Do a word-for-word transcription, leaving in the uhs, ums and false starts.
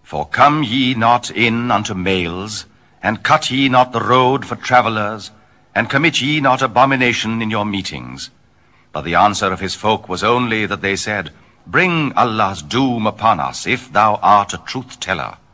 For come ye not in unto males, and cut ye not the road for travellers, and commit ye not abomination in your meetings. But the answer of his folk was only that they said, Bring Allah's doom upon us, if thou art a truth-teller.